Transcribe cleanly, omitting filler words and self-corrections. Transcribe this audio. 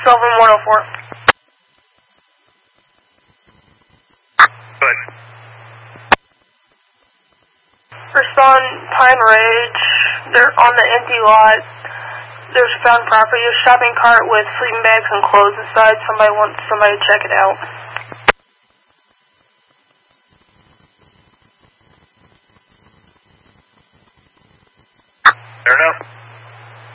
Sylvan 104. Good. Respond Pine Ridge. They're on the empty lot. There's found property, a shopping cart with sleeping bags and clothes inside. Somebody wants somebody to check it out. Fair enough.